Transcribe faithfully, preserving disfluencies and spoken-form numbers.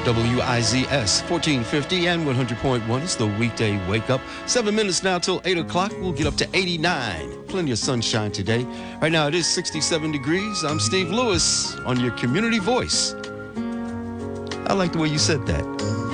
W I Z S fourteen fifty and one hundred point one. It's the weekday wake up. Seven minutes now till eight o'clock. We'll get up to eighty-nine. Plenty of sunshine today. Right now it is sixty-seven degrees. I'm Steve Lewis on your community voice. I like the way you said that.